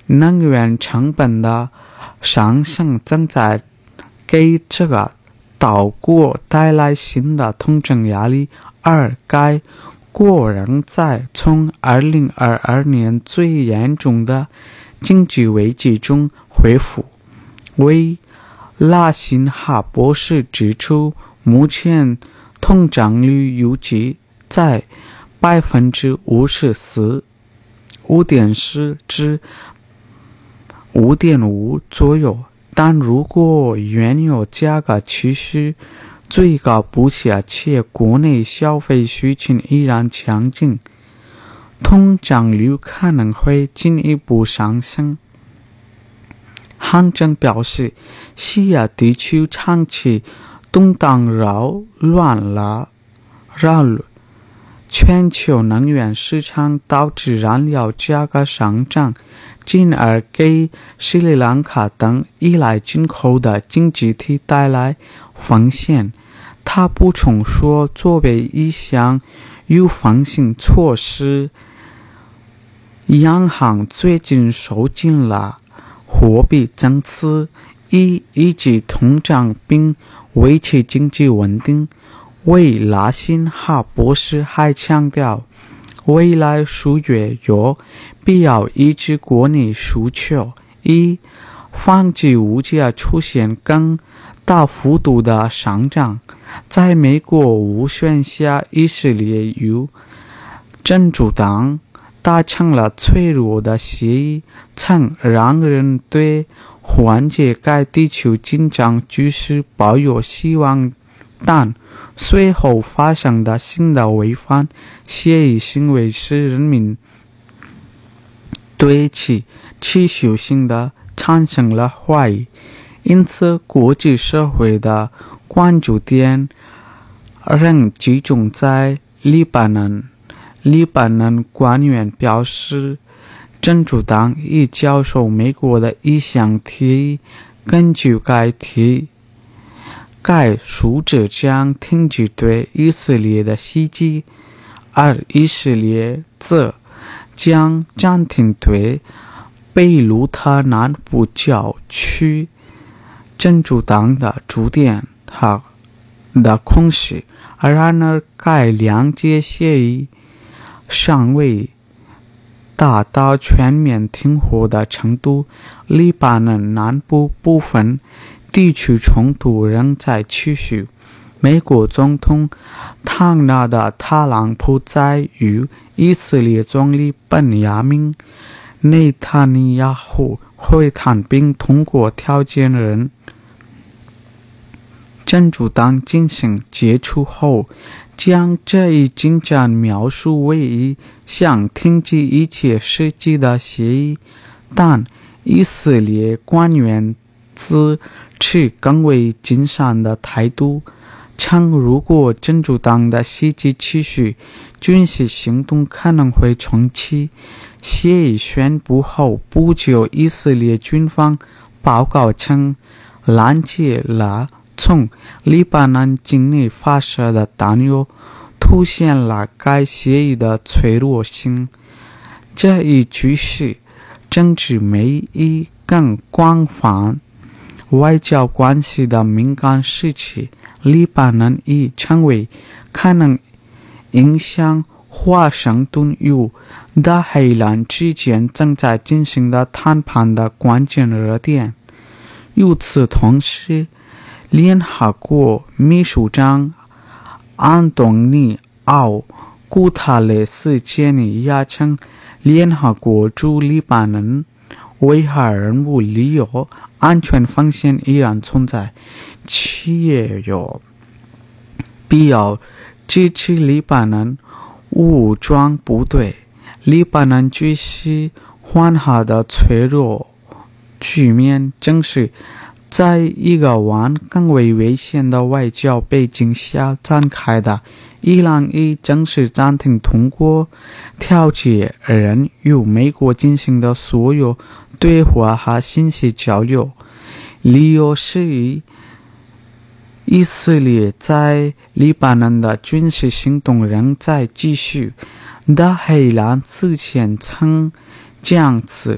能源成本的上升正在给这个岛国带来新的通胀压力，而该国仍在从2022年最严重的经济危机中恢复。为拉辛哈博士指出，目前通胀率预计在54%、5.4%至5.5%左右，但如果原油价格持续最高不下，且国内消费需求依然强劲，通胀率可能会进一步上升。行政表示，西亚地区长期动荡扰乱了全球能源市场，导致燃料价格上涨，进而给斯里兰卡等依赖进口的经济体带来风险。他补充说，作为一项预防性措施，央行最近收紧了货币政策，以抑制通胀并维持经济稳定。为拉辛哈博士还强调，未来数月有必要抑制国内需求，以防止物价出现更大幅度的上涨。在美国斡旋下，以色列与真主党达成了脆弱的协议，曾让人对缓解该地区紧张局势抱有希望，但随后发生的新的违反协议行为使人民对其持续性的产生了怀疑，因此国际社会的关注点仍集中在黎巴嫩。黎巴嫩官员表示，真主党已接受美国的一项提议，根据该提议，该数者将停止对以色列的袭击，而以色列则将暂停对贝鲁特南部郊区真主党的驻点的控制。然而，该两界协议尚未达到全面停火的程度，黎巴嫩南部部分地区冲突仍在持续。美国总统唐纳德·特朗普在与以色列总理本雅明·内塔尼亚胡会谈，并通过调解人真主党进行接触后，将这一进展描述为一项停止一切实际的协议，但以色列官员自持更为谨慎的态度，称如果真主党的袭击持续，军事行动可能会重启。协议宣布后不久，以色列军方报告称拦截了从黎巴嫩境内发射的弹药，凸显了该协议的脆弱性。这一局势政治媒以更广泛外交关系的敏感时期，黎巴嫩已成为可能影响华盛顿与大黑兰之间正在进行的谈判的关键热点。与此同时，联合国秘书长安东尼奥·古塔雷斯建议亚称，联合国驻黎巴嫩维和任务理由安全风险依然存在，企业有必要支持黎巴嫩武装部队。黎巴嫩局势缓和的脆弱局面，正是在一个更为危险的外交背景下展开的。伊朗已正式暂停通过调解人与美国进行的所有对话和信息交流，理由是以色列在黎巴嫩的军事行动仍在继续。大黑兰此前曾将此